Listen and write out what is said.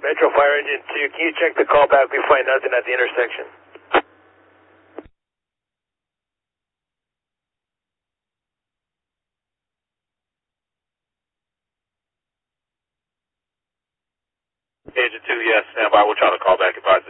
Metro Fire Engine 2, can you check the callback? We find nothing at the intersection. Agent 2, yes, stand by. We'll try to call back. Advise.